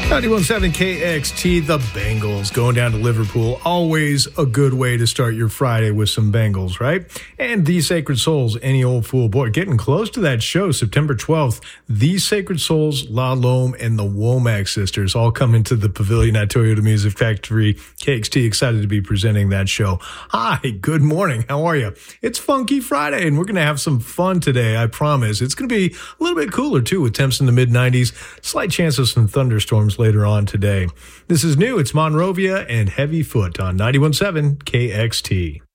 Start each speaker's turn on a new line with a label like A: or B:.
A: 91.7 KXT, the Bengals going down to Liverpool. Always a good way to start your Friday with some Bengals, right? And The Sacred Souls, Any Old Fool. Boy, getting close to that show, September 12th. The Sacred Souls, La Lome, and the Womack Sisters all come into the Pavilion at Toyota Music Factory. KXT excited to be presenting that show. Hi, good morning. How are you? It's Funky Friday, and we're going to have some fun today, I promise. It's going to be a little bit cooler, too, with temps in the mid-90s. Slight chance of some thunderstorms later on today. This is new. It's Monrovia and Heavy Foot on 91.7 KXT.